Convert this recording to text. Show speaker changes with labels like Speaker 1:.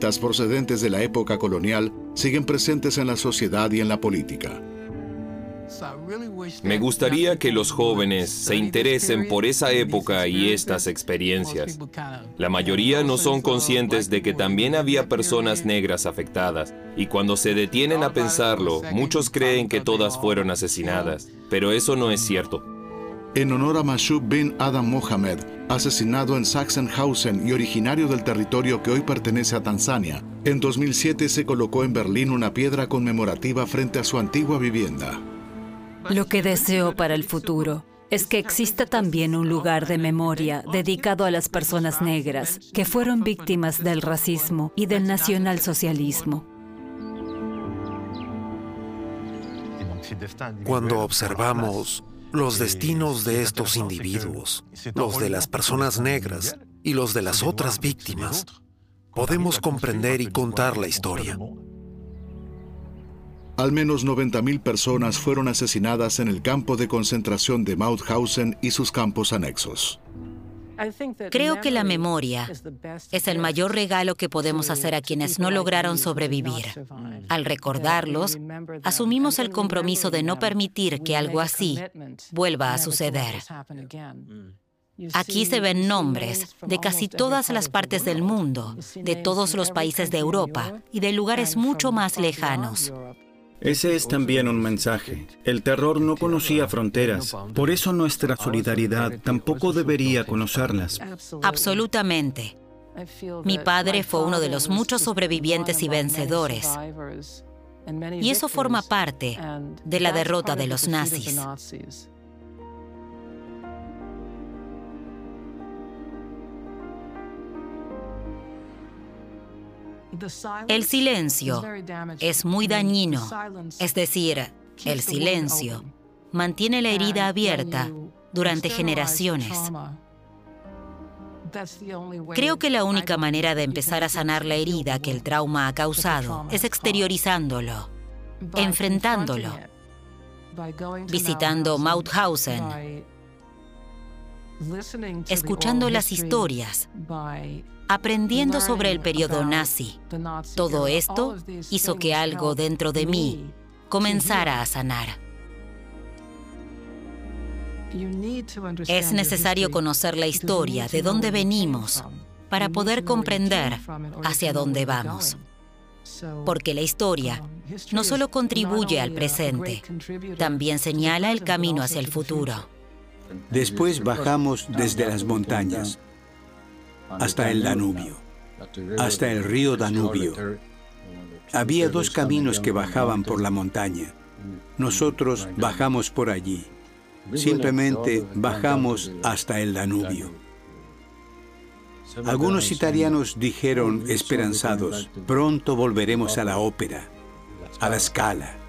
Speaker 1: racistas procedentes de la época colonial siguen presentes en la sociedad y en la política.
Speaker 2: Me gustaría que los jóvenes se interesen por esa época y estas experiencias. La mayoría no son conscientes de que también había personas negras afectadas, y cuando se detienen a pensarlo, muchos creen que todas fueron asesinadas, pero eso no es cierto.
Speaker 1: En honor a Mashoub bin Adam Mohamed, asesinado en Sachsenhausen y originario del territorio que hoy pertenece a Tanzania, en 2007 se colocó en Berlín una piedra conmemorativa frente a su antigua vivienda.
Speaker 3: Lo que deseo para el futuro es que exista también un lugar de memoria dedicado a las personas negras que fueron víctimas del racismo y del nacionalsocialismo.
Speaker 4: Cuando observamos los destinos de estos individuos, los de las personas negras y los de las otras víctimas, podemos comprender y contar la historia.
Speaker 1: Al menos 90.000 personas fueron asesinadas en el campo de concentración de Mauthausen y sus campos anexos.
Speaker 5: Creo que la memoria es el mayor regalo que podemos hacer a quienes no lograron sobrevivir. Al recordarlos, asumimos el compromiso de no permitir que algo así vuelva a suceder. Aquí se ven nombres de casi todas las partes del mundo, de todos los países de Europa y de lugares mucho más lejanos.
Speaker 6: Ese es también un mensaje. El terror no conocía fronteras, por eso nuestra solidaridad tampoco debería conocerlas.
Speaker 5: Absolutamente. Mi padre fue uno de los muchos sobrevivientes y vencedores. Y eso forma parte de la derrota de los nazis. El silencio es muy dañino, es decir, el silencio mantiene la herida abierta durante generaciones. Creo que la única manera de empezar a sanar la herida que el trauma ha causado es exteriorizándolo, enfrentándolo, visitando Mauthausen, escuchando las historias, aprendiendo sobre el periodo nazi. Todo esto hizo que algo dentro de mí comenzara a sanar. Es necesario conocer la historia, de dónde venimos, para poder comprender hacia dónde vamos. Porque la historia no solo contribuye al presente, también señala el camino hacia el futuro.
Speaker 7: Después bajamos desde las montañas hasta el Danubio, hasta el río Danubio. Había dos caminos que bajaban por la montaña. Nosotros bajamos por allí. Simplemente bajamos hasta el Danubio. Algunos italianos dijeron esperanzados, pronto volveremos a la ópera, a la Scala.